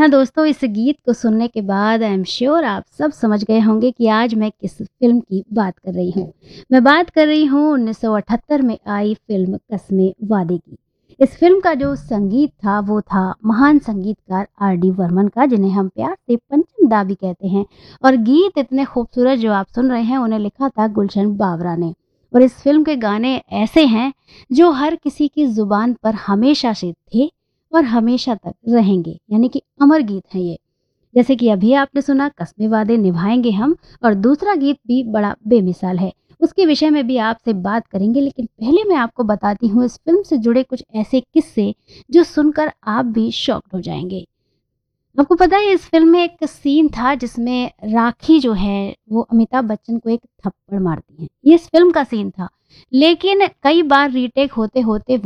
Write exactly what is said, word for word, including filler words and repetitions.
हाँ दोस्तों, इस गीत को सुनने के बाद आई एम श्योर आप सब समझ गए होंगे कि आज मैं किस फ़िल्म की बात कर रही हूँ। मैं बात कर रही हूँ उन्नीस सौ अठहत्तर में आई फ़िल्म कस्मे वादे की। इस फ़िल्म का जो संगीत था वो था महान संगीतकार आर डी बर्मन का, जिन्हें हम प्यार से पंचम दा भी कहते हैं। और गीत इतने खूबसूरत जो आप सुन रहे हैं उन्हें लिखा था गुलशन बावरा ने। और इस फ़िल्म के गाने ऐसे हैं जो हर किसी की ज़ुबान पर हमेशा से थे और हमेशा तक रहेंगे, यानी कि अमर गीत हैं ये। जैसे कि अभी आपने सुना कस्मे वादे निभाएंगे हम, और दूसरा गीत भी बड़ा बेमिसाल है। उसके विषय में भी आपसे बात करेंगे, लेकिन पहले मैं आपको बताती हूँ इस फिल्म से जुड़े कुछ ऐसे किस्से जो सुनकर आप भी शॉक्ड हो जाएंगे। आपको पता है इस फ़िल्म में एक सीन था जिसमें राखी जो है वो अमिताभ बच्चन को एक थप्पड़ मारती हैं। ये इस फ़िल्म का सीन था, लेकिन कई बार रीटेक होते-होते